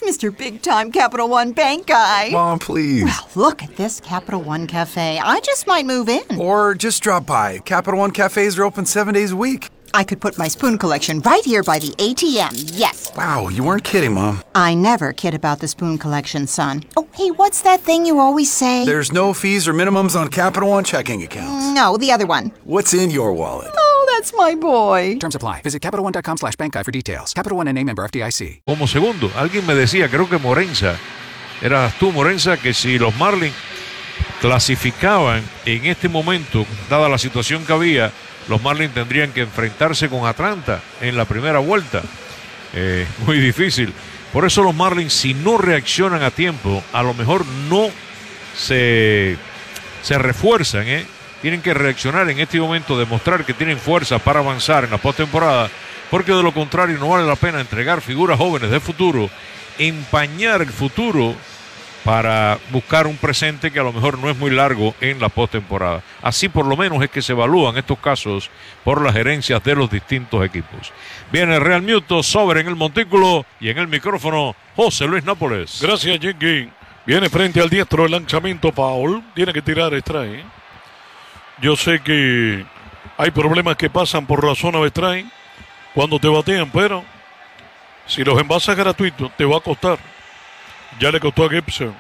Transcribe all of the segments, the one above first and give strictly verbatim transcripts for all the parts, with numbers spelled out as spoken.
Mister Big Time Capital One Bank guy. Mom, please. Well, look at this Capital One Cafe. I just might move in. Or just drop by. Capital One cafes are open seven days a week. I could put my spoon collection right here by the A T M, yes. Wow, you weren't kidding, Mom. I never kid about the spoon collection, son. Oh, hey, what's that thing you always say? There's no fees or minimums on Capital One checking accounts. No, the other one. What's in your wallet? Oh, that's my boy. Terms apply. Visit CapitalOne.com slash bank guide for details. Capital One N A member F D I C. Como segundo, alguien me decía, creo que Morenza, eras tú, Morenza, que si los Marlins clasificaban en este momento, dada la situación que había, los Marlins tendrían que enfrentarse con Atlanta en la primera vuelta. Eh, muy difícil. Por eso los Marlins, si no reaccionan a tiempo, a lo mejor no se, se refuerzan, ¿eh? Tienen que reaccionar en este momento, demostrar que tienen fuerza para avanzar en la postemporada, porque de lo contrario no vale la pena entregar figuras jóvenes de futuro, empañar el futuro para buscar un presente que a lo mejor no es muy largo en la postemporada. Así por lo menos es que se evalúan estos casos por las gerencias de los distintos equipos. Viene Real Muto sobre en el montículo y en el micrófono José Luis Nápoles. Gracias, Jenky. Viene frente al diestro el lanzamiento, Paul. Tiene que tirar strike. Yo sé que hay problemas que pasan por la zona de strike cuando te batean, pero si los envasas gratuitos te va a costar. Ya le costó a Gibson.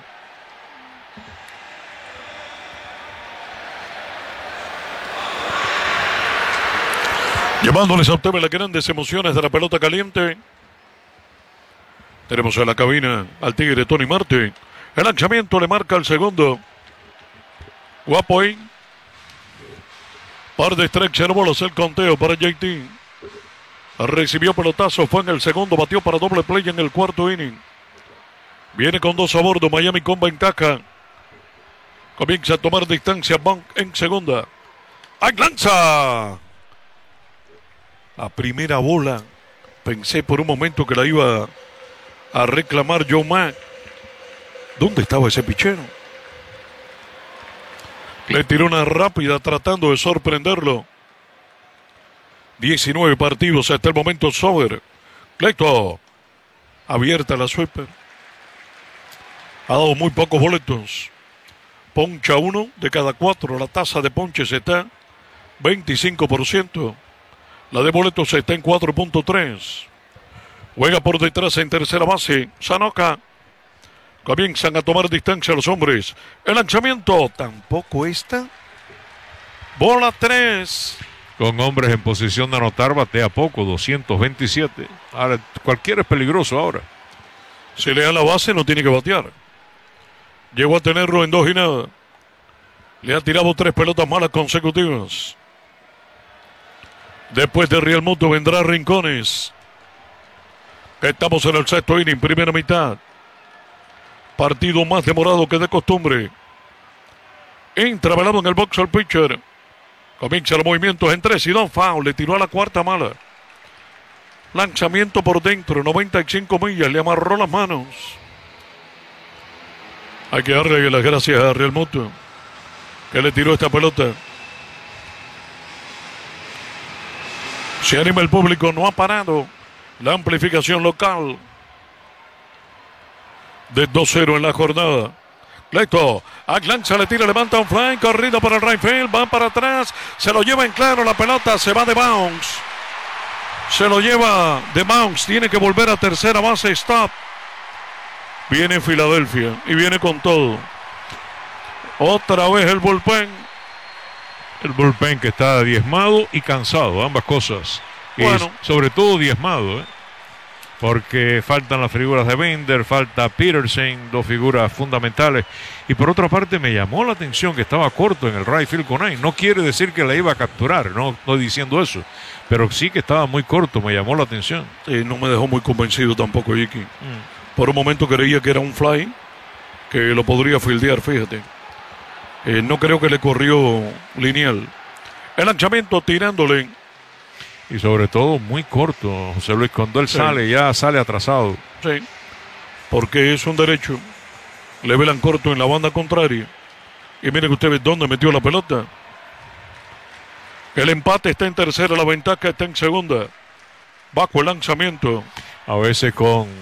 Llevándoles a ustedes las grandes emociones de la pelota caliente. Tenemos en la cabina al tigre Tony Marte. El lanzamiento le marca el segundo. Guapo ahí. Par de strikes, no bolas el conteo para J T. Recibió pelotazo, fue en el segundo, batió para doble play en el cuarto inning. Viene con dos a bordo, Miami con ventaja. Comienza a tomar distancia Monk en segunda. ¡Ay, lanza! La primera bola. Pensé por un momento que la iba a reclamar Joe Mack. ¿Dónde estaba ese pichero? Le tiró una rápida tratando de sorprenderlo. diecinueve partidos hasta el momento sobre. Cleto. Abierta la sweeper. Ha dado muy pocos boletos. Poncha uno de cada cuatro. La tasa de ponches está veinticinco por ciento. La de boletos está en cuatro punto tres. Juega por detrás en tercera base. Sanoka. Comienzan a tomar distancia los hombres. El lanzamiento tampoco está. Bola tres. Con hombres en posición de anotar, batea poco, doscientos veintisiete. Ahora, cualquiera es peligroso ahora. Si le da la base, no tiene que batear. Llegó a tenerlo en dos y nada. Le ha tirado tres pelotas malas consecutivas. Después de Real Muto vendrá Rincones. Estamos en el sexto inning, primera mitad. Partido más demorado que de costumbre. Entra velado en el box el pitcher. Comienza los movimientos en tres y dos. Foul. Le tiró a la cuarta mala. Lanzamiento por dentro. noventa y cinco millas. Le amarró las manos. Hay que darle las gracias a Real Muto, que le tiró esta pelota. Se anima el público, no ha parado la amplificación local. De dos cero en la jornada. Cleto, Atlanza le tira, levanta un fly, corrido para el right field, va para atrás, se lo lleva en claro, la pelota se va de bounce. Se lo lleva de bounce, tiene que volver a tercera base, stop. Viene Filadelfia y viene con todo. Otra vez el bullpen. El bullpen que está diezmado y cansado, ambas cosas. Bueno. Y sobre todo diezmado, ¿eh? Porque faltan las figuras de Bender, falta Peterson, dos figuras fundamentales. Y por otra parte me llamó la atención que estaba corto en el right field con ahí. No quiere decir que la iba a capturar, no estoy diciendo eso. Pero sí que estaba muy corto, me llamó la atención. Sí, no me dejó muy convencido tampoco, Jiki. Mm. Por un momento creía que era un fly, que lo podría fildear, fíjate. Eh, no creo que le corrió lineal. El lanzamiento tirándole. Y sobre todo muy corto, José Luis, cuando él sí. sale, ya sale atrasado. Sí, porque es un derecho. Le velan corto en la banda contraria. Y miren ustedes dónde metió la pelota. El empate está en tercera, la ventaja está en segunda. Bajo el lanzamiento. A veces con